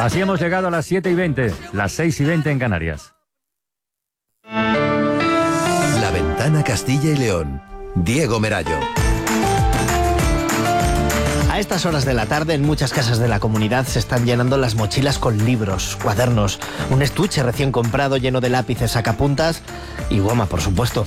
Así hemos llegado a las 7:20, las 6:20 en Canarias. La Ventana Castilla y León. Diego Merallo. A estas horas de la tarde, en muchas casas de la comunidad se están llenando las mochilas con libros, cuadernos, un estuche recién comprado lleno de lápices, sacapuntas y goma, por supuesto.